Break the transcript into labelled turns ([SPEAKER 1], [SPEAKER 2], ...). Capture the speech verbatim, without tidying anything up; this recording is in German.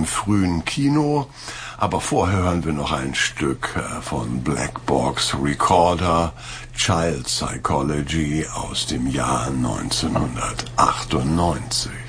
[SPEAKER 1] im frühen Kino. Aber vorher hören wir noch ein Stück von Black Box Recorder, Child Psychology aus dem Jahr neunzehnhundertachtundneunzig.